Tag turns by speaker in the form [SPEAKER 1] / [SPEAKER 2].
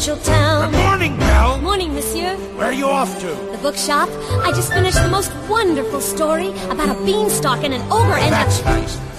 [SPEAKER 1] provincial town.
[SPEAKER 2] Good morning, Belle.
[SPEAKER 1] Morning, monsieur.
[SPEAKER 2] Where are you off to?
[SPEAKER 1] The bookshop. I just finished the most wonderful story about a beanstalk and an ogre and
[SPEAKER 2] That's nice.